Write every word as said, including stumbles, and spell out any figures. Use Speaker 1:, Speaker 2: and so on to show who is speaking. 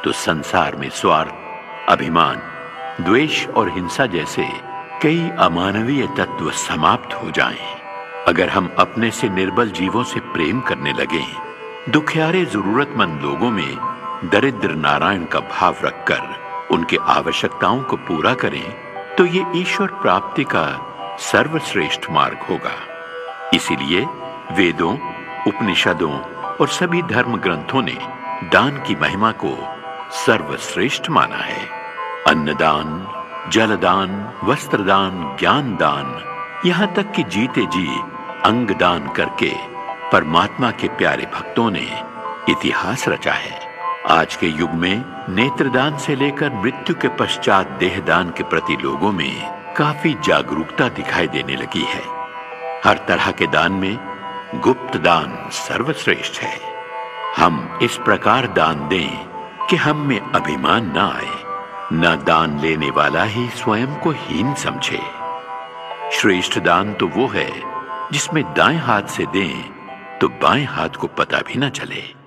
Speaker 1: तो संसार में स्वार्थ, अभिमान, द्वेष और हिंसा जैसे कई अमानवीय तत्व समाप्त हो जाएं। अगर हम अपने से निर्बल जीवों से प्रेम करने लगें, दुखियारे जरूरतमंद लोगों में दरिद्र नारायण का भाव रखकर उनके आवश्यकताओं को पूरा करें, तो ये ईश्वर प्राप्ति का सर्वश्रेष्ठ मार्ग होगा। इसीलिए वेदों, उपनिषदों और सभी धर्म ग्रंथों ने दान की महिमा को सर्वश्रेष्ठ माना है। अन्नदान, जलदान, वस्त्रदान, ज्ञान दान, यहां तक कि जीते जी अंग दान करके परमात्मा के प्यारे भक्तों ने इतिहास रचा है। आज के युग में नेत्रदान से लेकर मृत्यु के पश्चात देहदान के प्रति लोगों में काफी जागरूकता दिखाई देने लगी है। हर तरह के दान में गुप्त दान सर्वश्रेष्ठ है। हम इस प्रकार दान दें कि हम में अभिमान न आए, न दान लेने वाला ही स्वयं को हीन समझे। श्रेष्ठ दान तो वो है जिसमें दाएं हाथ से दें तो बाएं हाथ को पता भी न चले।